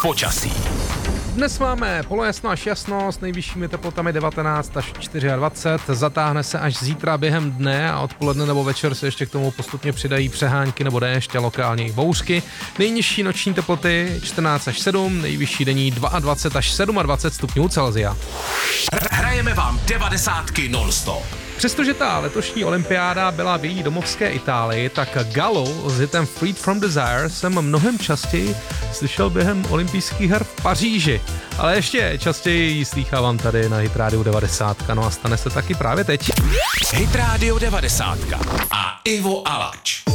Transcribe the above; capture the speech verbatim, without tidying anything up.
počasí. Dnes máme polojasno až jasno s nejvyššími teplotami devatenáct až dvacet čtyři. Zatáhne se až zítra během dne a odpoledne nebo večer se ještě k tomu postupně přidají přehánky nebo déšť a lokálně i bouřky. Nejnižší noční teploty čtrnáct až sedm, nejvyšší denní dvacet dva až dvacet sedm stupňů Celsia. Hrajeme vám devadesátky non-stop. Přestože ta letošní olympiáda byla v její domovské Itálii, tak Gallu s hitem Freed from Desire jsem mnohem častěji slyšel během olympijských her v Paříži. Ale ještě častěji ji slýchávám tady na Hit Radio devadesát. No a stane se taky právě teď. Hit Radio devadesát a Ivo Alač.